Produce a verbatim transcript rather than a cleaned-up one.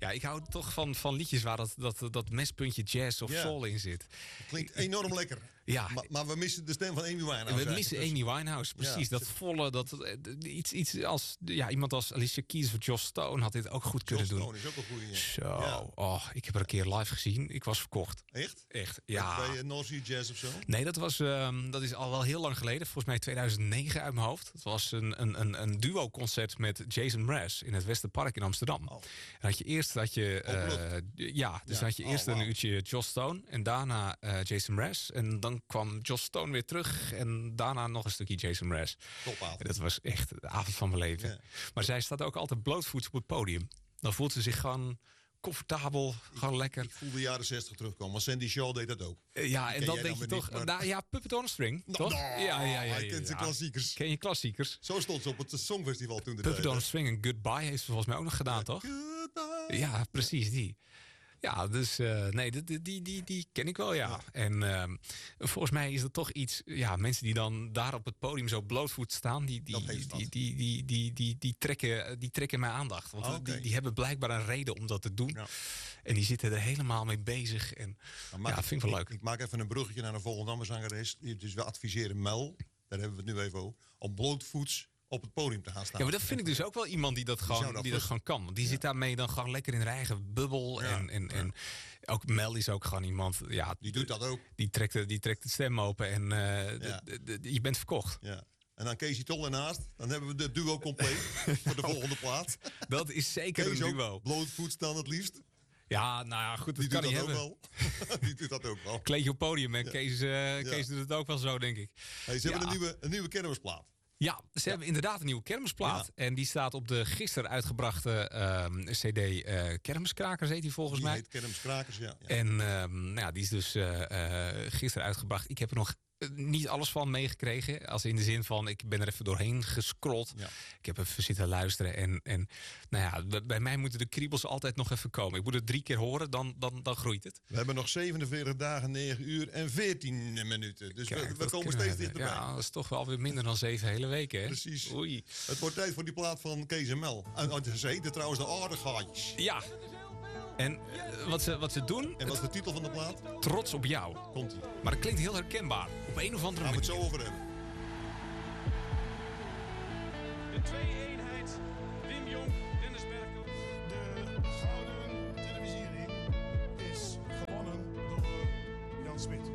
Ja, ik hou toch van, van liedjes waar dat, dat, dat mespuntje jazz of Ja. soul in zit. Klinkt enorm lekker. Ja. Maar, maar we missen de stem van Amy Winehouse. We missen Amy Winehouse, precies. Ja. Dat volle, dat, eh, iets, iets als ja, iemand als Alicia Keys of Joss Stone had dit ook goed kunnen Joss doen. Stone is ook een goeie. Zo, Ja. oh, ik heb er een keer live gezien. Ik was verkocht. Echt? Echt, ja. Bij uh, North Sea Jazz of zo? Nee, dat, was, um, dat is al wel heel lang geleden. Volgens mij tweeduizend negen uit mijn hoofd. Het was een, een, een, een duo-concert met Jason Mraz in het Westerpark in Amsterdam. Oh. En had je eerst had je, uh, ja, dus ja. had je eerst oh, wow. een uurtje Joss Stone en daarna uh, Jason Mraz. En dan kwam Joss Stone weer terug en daarna nog een stukje Jason Mraz. Topavond. En dat was echt de avond van mijn leven. Ja. Maar zij staat ook altijd blootvoets op het podium. Dan voelt ze zich gewoon comfortabel, gewoon ik, lekker. Ik voel de jaren zestig terugkomen, want Sandy Shaw deed dat ook. Ja, en Ken dan jij denk je dan toch... niet, maar... Nou ja, Puppet on a String, no, toch? No, ja, ja, ja, ja, hij kent ja. zijn klassiekers. Ken je klassiekers? Zo stond ze op het Songfestival toen de Puppet tijd, on a String en Goodbye heeft ze volgens mij ook nog gedaan, ja, toch? Goodbye. Ja, precies, die. Ja, dus uh, nee, die, die, die, die ken ik wel, ja. ja. En uh, volgens mij is dat toch iets... Ja, mensen die dan daar op het podium zo blootvoet staan... die, die, die, die, die, die, die, die, die, trekken, die trekken mijn aandacht. Want oh, okay. die, die hebben blijkbaar een reden om dat te doen. Ja. En die zitten er helemaal mee bezig. En ja, dat vind ik wel leuk. Ik, ik maak even een bruggetje naar een volgende amberzangeres. Dus we adviseren Mel, daar hebben we het nu even over... om blootvoets op het podium te gaan staan. Ja, maar dat vind ik dus ook wel iemand die dat gewoon, die die dat gewoon kan. Want die ja. zit daarmee dan gewoon lekker in haar eigen bubbel. Ja. En, en, ja. en ook Mel is ook gewoon iemand... Ja, die doet dat ook. Die trekt de, die trekt de stem open en uh, ja. de, de, de, je bent verkocht. Ja. En dan Casey Toll ernaast. Dan hebben we de duo compleet voor de volgende plaat. Dat is zeker Kees een duo. Blootvoets dan het liefst. Ja, nou ja, goed, dat die kan doet niet dat hebben. Ook wel. Die doet dat ook wel. Kleedje op podium en ja. Kees, uh, Kees ja. doet het ook wel zo, denk ik. Hey, ze ja. hebben een nieuwe, een nieuwe kermisplaat. Ja, ze ja. hebben inderdaad een nieuwe kermisplaat. Ja. En die staat op de gisteren uitgebrachte um, cd uh, Kermiskrakers, heet die volgens die mij. Heet Kermiskrakers, ja. ja. En um, nou ja, die is dus uh, uh, gisteren uitgebracht. Ik heb er nog niet alles van meegekregen. Als in de zin van, ik ben er even doorheen gescrollt. Ja. Ik heb even zitten luisteren. En, en nou ja, bij mij moeten de kriebels altijd nog even komen. Ik moet het drie keer horen, dan, dan, dan groeit het. We hebben nog zevenenveertig dagen, negen uur en veertien minuten. Dus Kijk, we, we komen steeds dichterbij. Ja, dat is toch wel weer minder dan zeven hele weken. Hè? Precies. Oei. Het wordt tijd voor die plaat van Kees en Mel. En ze heten trouwens de Aardegaatjes. Ja. En uh, wat, ze, wat ze doen... En wat is de titel van de plaat? Trots op jou. Komt-ie. Maar dat klinkt heel herkenbaar. Op een of andere manier. Gaan we het manier. zo over hebben. De twee-eenheid. Wim Jong, Dennis Bergkamp. De gouden televisiering is gewonnen door Jan Smit.